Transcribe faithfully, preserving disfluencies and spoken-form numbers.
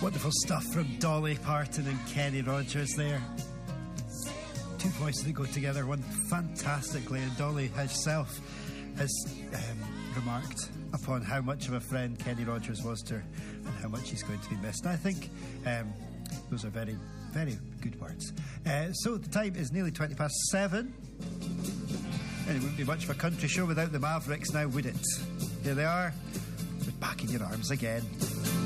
Wonderful stuff from Dolly Parton and Kenny Rogers there. Two voices that go together, one fantastically, and Dolly herself has um, remarked upon how much of a friend Kenny Rogers was to her and how much he's going to be missed. And I think um, those are very, very good words. Uh, so the time is nearly twenty past seven. And it wouldn't be much of a country show without the Mavericks now, would it? Here they are, back in your arms again.